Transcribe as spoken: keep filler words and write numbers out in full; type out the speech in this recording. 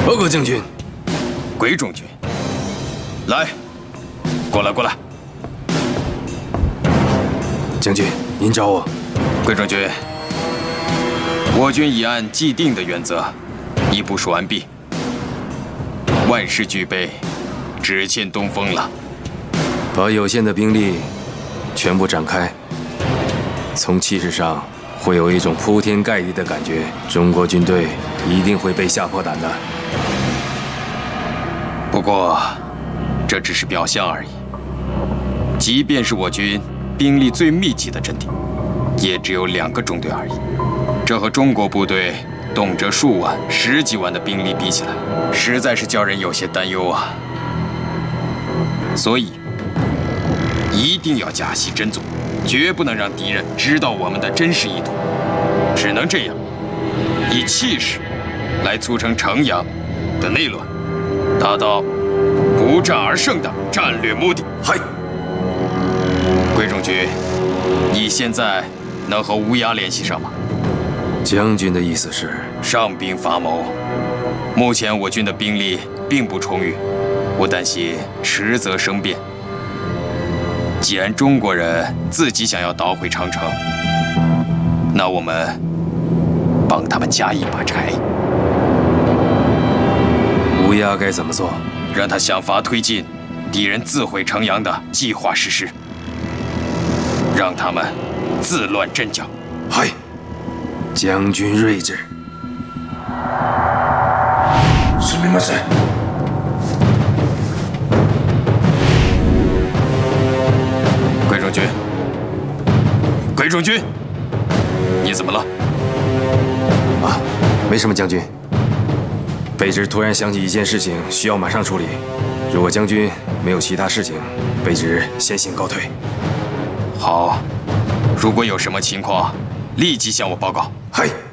报告将军。 鬼冢军，来，过来，过来。 将军，您找我。 鬼冢军，我军已按既定的原则，已部署完毕，万事俱备，只欠东风了。 把有限的兵力全部展开，从气势上会有一种铺天盖地的感觉，中国军队一定会被吓破胆的。 不过，这只是表象而已。即便是我军兵力最密集的阵地，也只有两个中队而已。这和中国部队动辄数万、十几万的兵力比起来，实在是叫人有些担忧啊。所以，一定要假戏真做，绝不能让敌人知道我们的真实意图。只能这样，以气势来促成城阳的内乱，达到不战而胜的战略目的。 嗨， 鬼冢军，你现在能和乌鸦联系上吗？ 将军的意思是， 上兵伐谋。目前我军的兵力并不充裕，我担心迟则生变。既然中国人自己想要捣毁长城，那我们帮他们加一把柴。 乌鸦该怎么做？ 让他想法推进敌人自毁城阳的计划实施，让他们自乱阵脚。 嗨，将军睿智。すみません。 鬼冢军，鬼冢军，你怎么了？ 啊，没什么，将军。北直突然想起一件事情，需要马上处理。如果将军没有其他事情，北直先行告退。 好，如果有什么情况，立即向我报告。 嗨。